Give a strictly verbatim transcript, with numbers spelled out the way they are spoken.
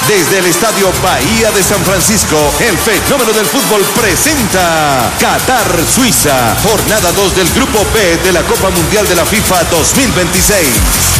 Desde el Estadio Bahía de San Francisco, el fenómeno del fútbol presenta Qatar, Suiza, jornada dos del Grupo B de la Copa Mundial de la FIFA dos mil veintiséis.